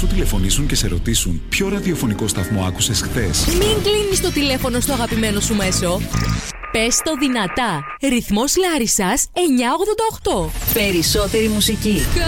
σου τηλεφωνήσουν και σε ρωτήσουν ποιο ραδιοφωνικό σταθμό άκουσες χθες. Μην κλείνεις το τηλέφωνο στο αγαπημένο σου μέσο. Πες το δυνατά. Ρυθμός Λάρισσας 988. Περισσότερη μουσική.